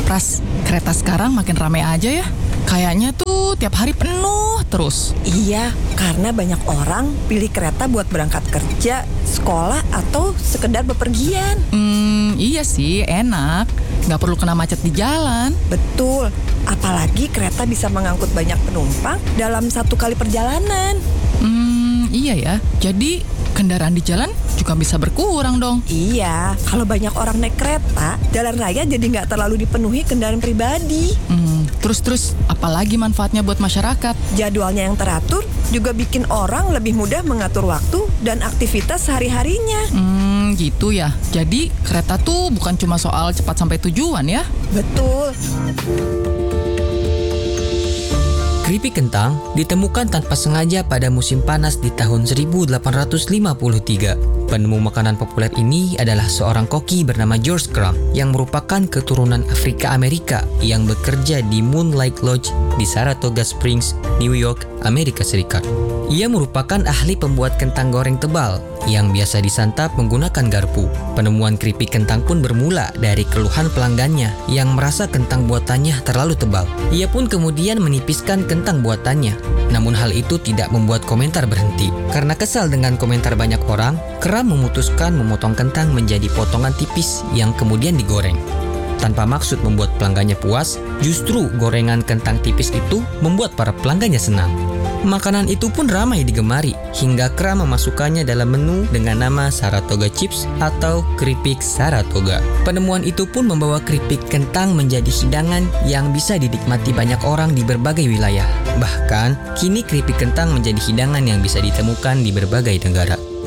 Pras, kereta sekarang makin ramai aja ya. Kayaknya tuh tiap hari penuh terus. Iya, karena banyak orang pilih kereta buat berangkat kerja, sekolah, atau sekedar bepergian. Iya sih, enak. Nggak perlu kena macet di jalan. Betul, apalagi kereta bisa mengangkut banyak penumpang dalam satu kali perjalanan. Iya ya. Jadi kendaraan di jalan juga bisa berkurang dong. Iya, kalau banyak orang naik kereta, jalan raya jadi nggak terlalu dipenuhi kendaraan pribadi. Terus apalagi manfaatnya buat masyarakat? Jadwalnya yang teratur juga bikin orang lebih mudah mengatur waktu dan aktivitas sehari-harinya. Gitu ya. Jadi kereta tuh bukan cuma soal cepat sampai tujuan ya. Betul. Keripik kentang ditemukan tanpa sengaja pada musim panas di tahun 1853. Penemu makanan populer ini adalah seorang koki bernama George Crumb yang merupakan keturunan Afrika Amerika yang bekerja di Moonlight Lodge di Saratoga Springs, New York, Amerika Serikat. Ia merupakan ahli pembuat kentang goreng tebal yang biasa disantap menggunakan garpu. Penemuan keripik kentang pun bermula dari keluhan pelanggannya yang merasa kentang buatannya terlalu tebal. Ia pun kemudian menipiskan kentang buatannya. Namun hal itu tidak membuat komentar berhenti. Karena kesal dengan komentar banyak orang, Crumb memutuskan memotong kentang menjadi potongan tipis yang kemudian digoreng. Tanpa maksud membuat pelanggannya puas, justru gorengan kentang tipis itu membuat para pelanggannya senang. Makanan itu pun ramai digemari, hingga Crumb memasukkannya dalam menu dengan nama Saratoga Chips atau keripik Saratoga. Penemuan itu pun membawa keripik kentang menjadi hidangan yang bisa dinikmati banyak orang di berbagai wilayah. Bahkan, kini keripik kentang menjadi hidangan yang bisa ditemukan di berbagai negara.